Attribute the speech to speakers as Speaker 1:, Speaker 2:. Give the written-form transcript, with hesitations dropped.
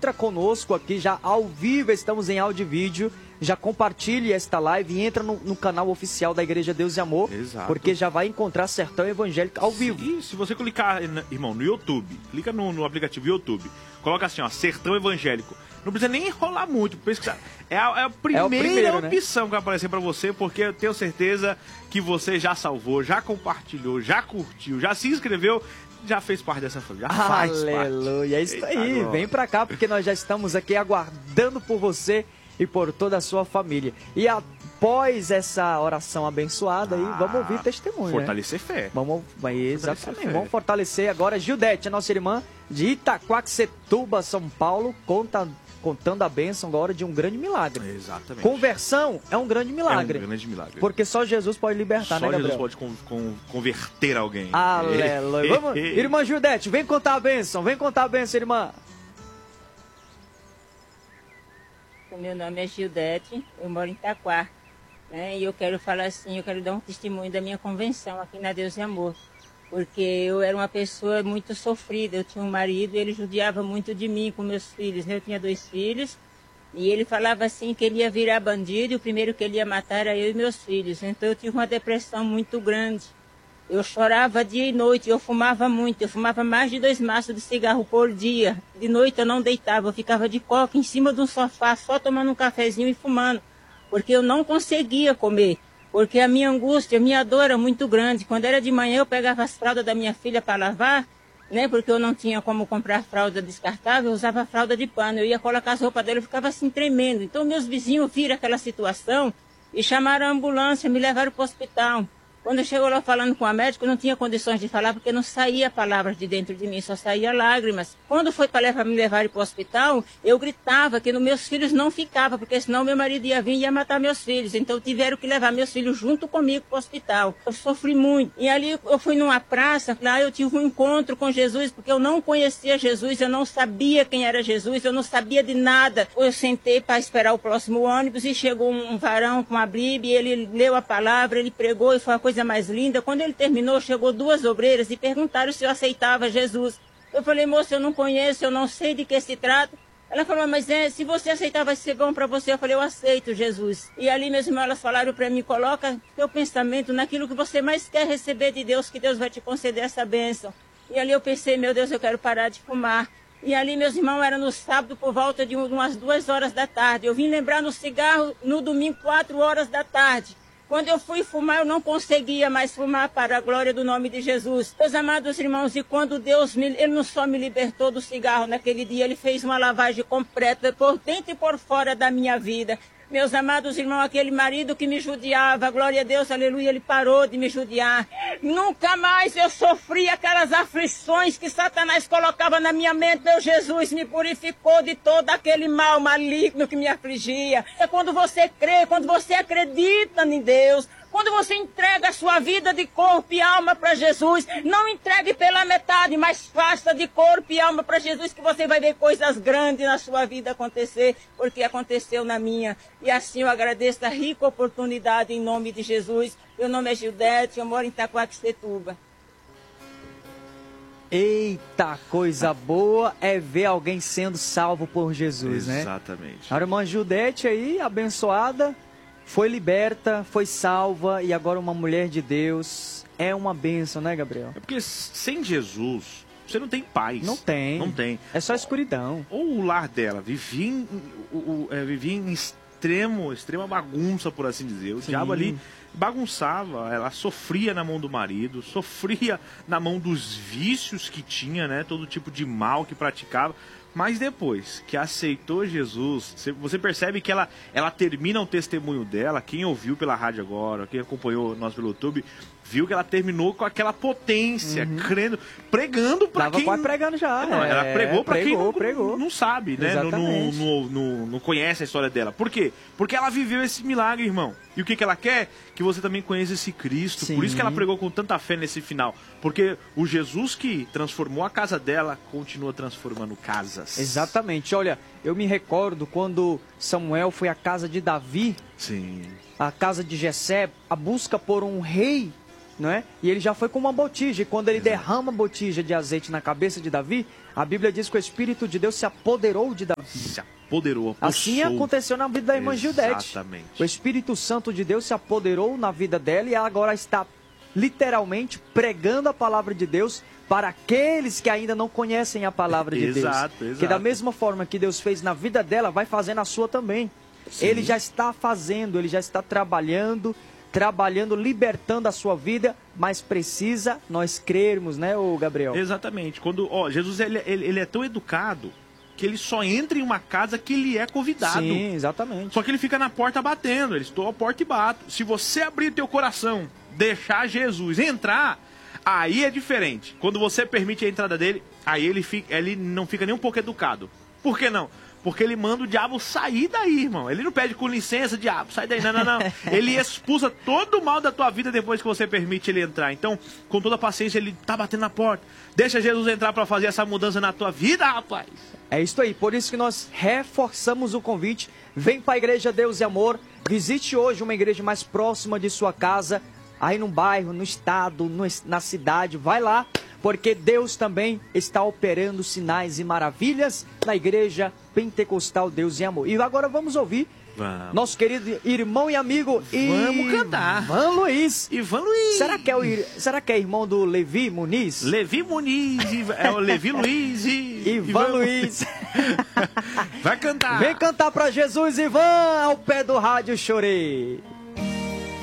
Speaker 1: entra conosco aqui já ao vivo, estamos em áudio e vídeo. Já compartilhe esta live e entra no canal oficial da Igreja Deus e Amor.
Speaker 2: Exato.
Speaker 1: Porque já vai encontrar Sertão Evangélico ao vivo.
Speaker 2: E se você clicar, irmão, no YouTube, clica no aplicativo YouTube, coloca assim, ó, Sertão Evangélico. Não precisa nem enrolar muito, pesquisar. É a primeira opção, né, que vai aparecer pra você, porque eu tenho certeza que você já salvou, já compartilhou, já curtiu, já se inscreveu, já fez parte dessa família, já faz parte.
Speaker 1: Aleluia, é isso aí, vem pra cá, porque nós já estamos aqui aguardando por você e por toda a sua família. E após essa oração abençoada aí, vamos ouvir testemunho,
Speaker 2: fortalecer fé.
Speaker 1: Exatamente, vamos fortalecer agora Gildete, a nossa irmã de Itaquaquecetuba, São Paulo, contando a bênção agora de um grande milagre.
Speaker 2: Exatamente.
Speaker 1: Conversão é um grande milagre.
Speaker 2: É um grande milagre.
Speaker 1: Porque só Jesus pode libertar, né, Gabriel?
Speaker 2: Só Jesus pode converter alguém.
Speaker 1: Aleluia. Vamos, irmã Gildete, vem contar a bênção, irmã.
Speaker 3: Meu nome é Gildete, eu moro em Itaquá, né? E eu quero falar assim, eu quero dar um testemunho da minha convenção aqui na Deus e Amor. Porque eu era uma pessoa muito sofrida, eu tinha um marido e ele judiava muito de mim com meus filhos, né? Eu tinha 2 filhos e ele falava assim que ele ia virar bandido e o primeiro que ele ia matar era eu e meus filhos. Então eu tive uma depressão muito grande. Eu chorava dia e noite, eu fumava muito, eu fumava mais de 2 maços de cigarro por dia. De noite eu não deitava, eu ficava de coca em cima de um sofá, só tomando um cafezinho e fumando, porque eu não conseguia comer, porque a minha angústia, a minha dor era muito grande. Quando era de manhã eu pegava as fraldas da minha filha para lavar, né, porque eu não tinha como comprar fralda descartável, eu usava fralda de pano, eu ia colocar as roupas dela, eu ficava assim tremendo. Então meus vizinhos viram aquela situação e chamaram a ambulância, me levaram para o hospital. Quando chegou lá falando com a médica, eu não tinha condições de falar, porque não saía palavras de dentro de mim, só saía lágrimas. Quando foi para me levar para o hospital, eu gritava que nos meus filhos não ficava, porque senão meu marido ia vir e ia matar meus filhos. Então tiveram que levar meus filhos junto comigo para o hospital. Eu sofri muito. E ali eu fui numa praça, lá eu tive um encontro com Jesus, porque eu não conhecia Jesus, eu não sabia quem era Jesus, eu não sabia de nada. Eu sentei para esperar o próximo ônibus e chegou um varão com a Bíblia, ele leu a palavra, ele pregou e foi uma coisa mais linda. Quando ele terminou, chegou 2 obreiras e perguntaram se eu aceitava Jesus. Eu falei, moça, eu não conheço, eu não sei de que se trata. Ela falou, mas se você aceitar vai ser bom para você. Eu falei, eu aceito Jesus. E ali mesmo elas falaram para mim, coloca teu pensamento naquilo que você mais quer receber de Deus, que Deus vai te conceder essa bênção. E ali eu pensei, meu Deus, eu quero parar de fumar. E ali, meus irmãos, era no sábado por volta de umas 2 horas da tarde. Eu vim lembrar no cigarro no domingo, 4 horas da tarde. Quando eu fui fumar, eu não conseguia mais fumar, para a glória do nome de Jesus. Meus amados irmãos, e quando Deus, Ele não só me libertou do cigarro naquele dia, Ele fez uma lavagem completa por dentro e por fora da minha vida. Meus amados irmãos, aquele marido que me judiava, glória a Deus, aleluia, ele parou de me judiar. Nunca mais eu sofri aquelas aflições que Satanás colocava na minha mente. Meu Jesus me purificou de todo aquele mal maligno que me afligia. É quando você crê, quando você acredita em Deus, quando você entrega a sua vida de corpo e alma para Jesus, não entregue pela metade, mas faça de corpo e alma para Jesus, que você vai ver coisas grandes na sua vida acontecer, porque aconteceu na minha. E assim eu agradeço a rica oportunidade em nome de Jesus. Meu nome é Gildete, eu moro em Itaquaquecetuba.
Speaker 1: Eita, coisa boa é ver alguém sendo salvo por Jesus, né?
Speaker 2: Exatamente.
Speaker 1: A irmã Gildete aí, abençoada, foi liberta, foi salva e agora uma mulher de Deus. É uma bênção, né, Gabriel?
Speaker 2: É porque sem Jesus, você não tem paz.
Speaker 1: Não tem.
Speaker 2: Não tem.
Speaker 1: É só escuridão.
Speaker 2: Ou o lar dela vivia em extrema bagunça, por assim dizer. O diabo ali bagunçava, ela sofria na mão do marido, sofria na mão dos vícios que tinha, né? Todo tipo de mal que praticava. Mas depois que aceitou Jesus, você percebe que ela termina o testemunho dela. Quem ouviu pela rádio agora, quem acompanhou nós pelo YouTube, viu que ela terminou com aquela potência, crendo, pregando para quem...
Speaker 1: Quase pregando já.
Speaker 2: Não, ela pregou para quem não sabe, né? Não conhece a história dela. Por quê? Porque ela viveu esse milagre, irmão. E o que ela quer? Que você também conheça esse Cristo.
Speaker 1: Sim.
Speaker 2: Por isso que ela pregou com tanta fé nesse final. Porque o Jesus que transformou a casa dela, continua transformando casas.
Speaker 1: Exatamente. Olha, eu me recordo quando Samuel foi à casa de Davi,
Speaker 2: Sim.
Speaker 1: a casa de Jessé, a busca por um rei não é? E ele já foi com uma botija, e quando ele derrama a botija de azeite na cabeça de Davi, a Bíblia diz que o Espírito de Deus se apoderou de Davi.
Speaker 2: Se apoderou.
Speaker 1: Assim aconteceu na vida da irmã Gildete.
Speaker 2: Exatamente.
Speaker 1: O Espírito Santo de Deus se apoderou na vida dela e ela agora está literalmente pregando a palavra de Deus para aqueles que ainda não conhecem a palavra de Deus.
Speaker 2: Exato.
Speaker 1: Que da mesma forma que Deus fez na vida dela, vai fazer na sua também.
Speaker 2: Sim.
Speaker 1: Ele já está fazendo, ele já está trabalhando, libertando a sua vida, mas precisa nós crermos, né, ô Gabriel?
Speaker 2: Exatamente. Quando, Jesus ele é tão educado que ele só entra em uma casa que ele é convidado.
Speaker 1: Sim, exatamente.
Speaker 2: Só que ele fica na porta batendo, ele estou à porta e bato. Se você abrir teu coração, deixar Jesus entrar, aí é diferente. Quando você permite a entrada dele, aí ele não fica nem um pouco educado. Por que não? Porque ele manda o diabo sair daí, irmão. Ele não pede com licença, diabo, sai daí. Não. Ele expulsa todo o mal da tua vida depois que você permite ele entrar. Então, com toda a paciência, ele tá batendo na porta. Deixa Jesus entrar para fazer essa mudança na tua vida, rapaz.
Speaker 1: É isso aí. Por isso que nós reforçamos o convite. Vem para a Igreja Deus e Amor. Visite hoje uma igreja mais próxima de sua casa. Aí no bairro, no estado, na cidade. Vai lá. Porque Deus também está operando sinais e maravilhas na Igreja Pentecostal Deus e Amor. E agora vamos ouvir nosso querido irmão e amigo
Speaker 2: Vamos cantar.
Speaker 1: Ivan Luiz.
Speaker 2: Ivan Luiz.
Speaker 1: Será que é irmão do Levi Muniz?
Speaker 2: Levi Muniz, é o Levi Luiz e...
Speaker 1: Ivan Luiz.
Speaker 2: Vai cantar.
Speaker 1: Vem cantar pra Jesus, Ivan, ao pé do rádio chorei.